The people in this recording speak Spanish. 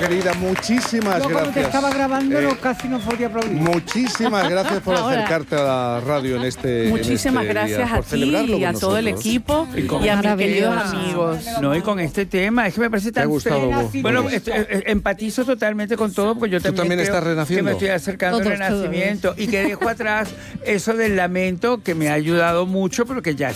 querida, muchísimas Yo cuando te gracias. estaba grabando casi no podía aplaudir. Muchísimas gracias por Ahora. acercarte a la radio en este Muchísimas en este día, gracias a por ti celebrarlo y a con todo el nosotros. equipo y a mis queridos amigos. No, y con este tema, es que me parece ¿Te ha tan gustado, feo. Hugo? Bueno, empatizo totalmente con todo, porque yo ¿Tú también creo estás renaciendo? que me estoy acercando al Todos. renacimiento y que dejo atrás eso del lamento que me ha ayudado mucho, pero que ya